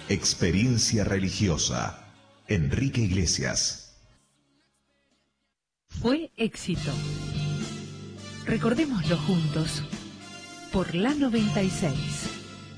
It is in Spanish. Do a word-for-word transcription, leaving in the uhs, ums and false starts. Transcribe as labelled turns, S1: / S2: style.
S1: Experiencia religiosa. Enrique Iglesias.
S2: Fue éxito. Recordémoslo juntos por la noventa y seis.